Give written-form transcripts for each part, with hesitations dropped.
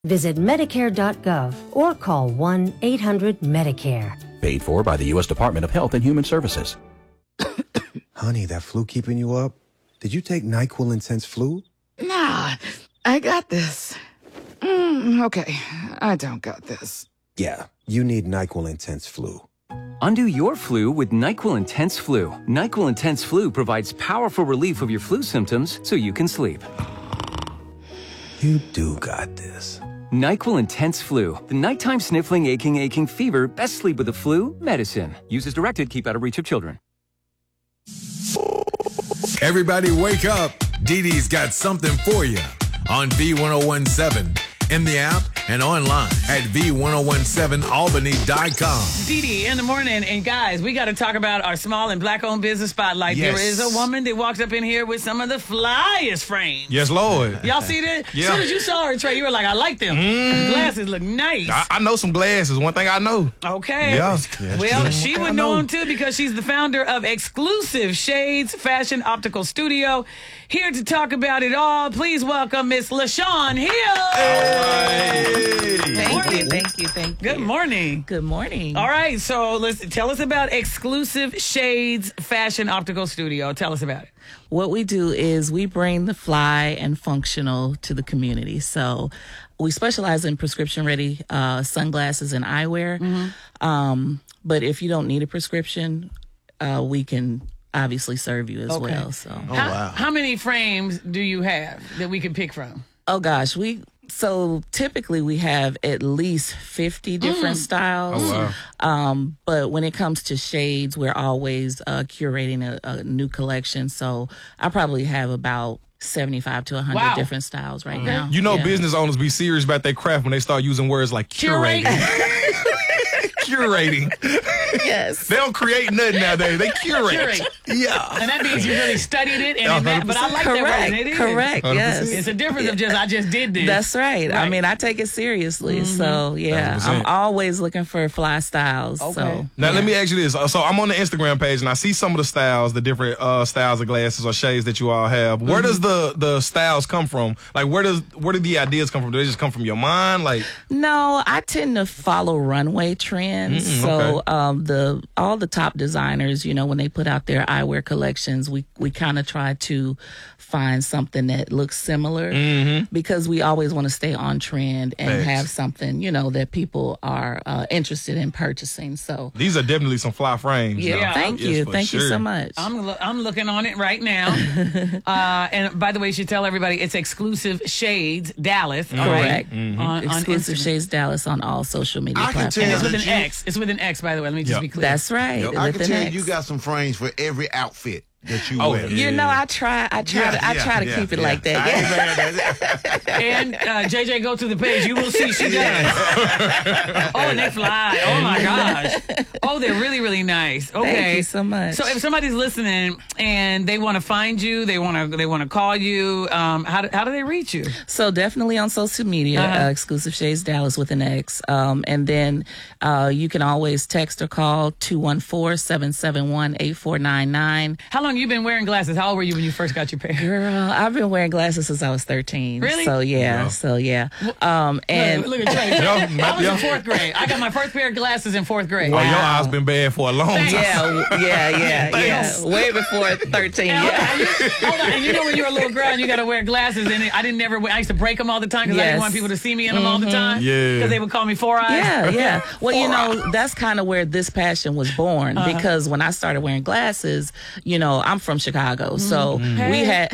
Visit Medicare.gov or call 1-800-MEDICARE. Paid for by the U.S. Department of Health and Human Services. Honey, that flu keeping you up? Did you take NyQuil Intense Flu? Nah, I got this. Okay, I don't got this. Yeah, you need NyQuil Intense Flu. Undo your flu with NyQuil Intense Flu. NyQuil Intense Flu provides powerful relief of your flu symptoms so you can sleep. You do got this. NyQuil Intense Flu. The nighttime sniffling, aching fever. Best sleep with the flu medicine. Use as directed. Keep out of reach of children. Everybody wake up. Dee Dee's got something for you on V1017, in the app and online at V1017Albany.com. Dee Dee in the morning. And guys, we got to talk about our small and black-owned business spotlight. Yes. There is a woman that walks up in here with some of the flyest frames. Yes, Lord. Y'all see that? Yeah. As soon as you saw her, Trey, you were like, I like them. The glasses look nice. I know some glasses. One thing I know. Okay. Yeah. Well, she would know them too because she's the founder of Exclusive Shades Fashion Optical Studio. Here to talk about it all, please welcome Miss LaShawn Hill. Thank you. Good morning. Good morning. All right, so tell us about Exclusive Shades Fashion Optical Studio. Tell us about it. What we do is we bring the fly and functional to the community. So we specialize in prescription-ready sunglasses and eyewear. But if you don't need a prescription, we can obviously serve you as well. So, How many frames do you have that we can pick from? oh gosh, so typically we have at least 50 different styles. Oh, wow. But when it comes to shades, we're always curating a new collection. So I probably have about 75 to 100 different styles right now. You know, Yeah. business owners be serious about their craft when they start using words like curating. Curating. Yes. They don't create nothing nowadays. They curate. Yeah. And that means you really studied it. And but I like that word. It is. Correct. 100%. Yes. It's a difference of just, I just did this. That's right. I mean, I take it seriously. So, yeah, 100%. I'm always looking for fly styles. Okay. So, Now, let me ask you this. So I'm on the Instagram page, and I see some of the styles, the different styles of glasses or shades that you all have. Where does the styles come from? Like, where do the ideas come from? Do they just come from your mind? Like, no, I tend to follow runway trends. So all the top designers, you know, when they put out their eyewear collections, we kind of try to find something that looks similar because we always want to stay on trend and have something, you know, that people are interested in purchasing. So these are definitely some fly frames. yeah, thank Yes, you. for Thank you sure. so much. I'm looking on it right now. And by the way, you should tell everybody it's Exclusive Shades Dallas. all right? Correct. On Exclusive Instagram. Shades Dallas on all social media platforms. And it's with an X. It's with an X, by the way. Let me just be clear. That's right. I with can an tell X. you got some frames for every outfit that you Oh, wear. You know, I try to keep it like that. Yeah. And JJ, go to the page. You will see she does. Oh, and they fly. Oh my gosh. Oh, they're really, really nice. Okay. Thank you so much. So if somebody's listening and they want to find you, they want to call you, how do they reach you? So definitely on social media, Exclusive Shades Dallas with an X. And then you can always text or call 214-771-8499. How long you been wearing glasses? How old were you when you first got your pair? Girl, I've been wearing glasses since I was 13. Really? So yeah. And Look at Trey. I was in fourth grade. I got my first pair of glasses in fourth grade. Oh, your eyes been bad for a long time. yeah. Way before 13. Hold on. And you know when you're a little girl and you got to wear glasses, and I used to break them all the time because I didn't want people to see me in them all the time. Yeah. Because they would call me Four Eyes. Yeah. Well, you know, that's kind of where this passion was born because when I started wearing glasses, you know, I'm from Chicago. So we had,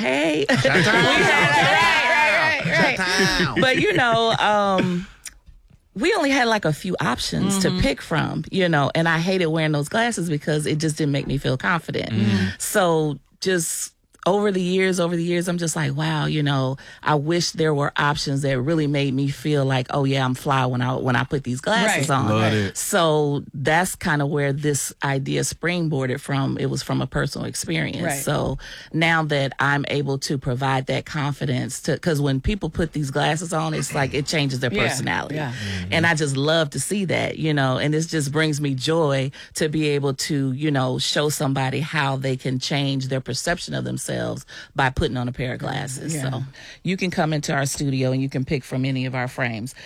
but you know, we only had like a few options to pick from, you know, and I hated wearing those glasses because it just didn't make me feel confident. So just over the years, I'm just like, wow, you know, I wish there were options that really made me feel like, oh yeah, I'm fly when I put these glasses on. Love it. So that's kind of where this idea springboarded from. It was from a personal experience. Right. So now that I'm able to provide that confidence because when people put these glasses on, it's like it changes their personality. Yeah. And I just love to see that, you know, and this just brings me joy to be able to, you know, show somebody how they can change their perception of themselves themselves by putting on a pair of glasses. Yeah. So you can come into our studio and you can pick from any of our frames.